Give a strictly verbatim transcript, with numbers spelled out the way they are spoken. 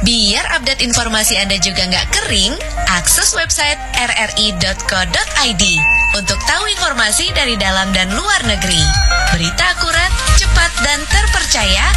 Biar update informasi Anda juga nggak kering, akses website r r i dot co dot i d untuk tahu informasi dari dalam dan luar negeri. Berita akurat, cepat, dan terpercaya